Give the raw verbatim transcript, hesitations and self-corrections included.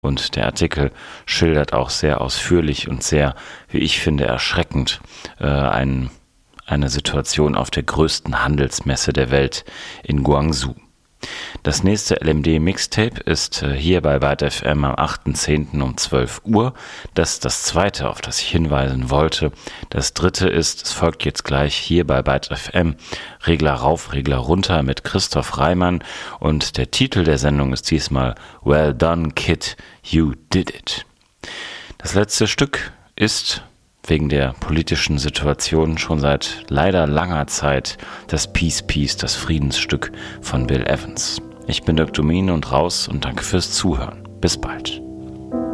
Und der Artikel schildert auch sehr ausführlich und sehr, wie ich finde, erschreckend äh, ein, eine Situation auf der größten Handelsmesse der Welt in Guangzhou. Das nächste L M D-Mixtape ist äh, hier bei Byte F M am achten zehnten um zwölf Uhr. Das ist das zweite, auf das ich hinweisen wollte. Das dritte ist, es folgt jetzt gleich hier bei Byte F M, Regler rauf, Regler runter mit Christoph Reimann. Und der Titel der Sendung ist diesmal Well Done Kid, You Did It. Das letzte Stück ist wegen der politischen Situation schon seit leider langer Zeit das Peace Piece, das Friedensstück von Bill Evans. Ich bin Dirk Domine und raus und danke fürs Zuhören. Bis bald.